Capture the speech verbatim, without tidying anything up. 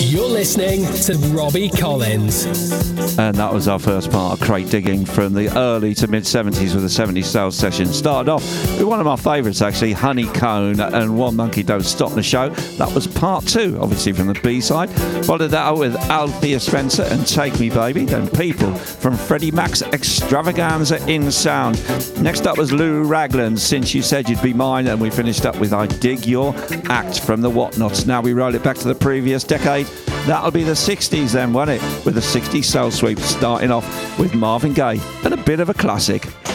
You're listening to Robbie Collins. And that was our first part of Crate Digging from the early to mid-seventies with the seventies Soul Session. Started off with one of my favourites, actually, Honeycomb and One Monkey Don't Stop the Show. That was part two, obviously, from the B-side. Followed that up with Althea Spencer and Take Me Baby. Then People from Freddie Mac's Extravaganza in Sound. Next up was Lou Ragland, Since You Said You'd Be Mine. And we finished up with I Dig Your Act from the Whatnots. Now we roll it back to the previous decade. That'll be the sixties then, won't it? With the sixties Soul Sweep, starting off with Marvin Gaye and a bit of a classic.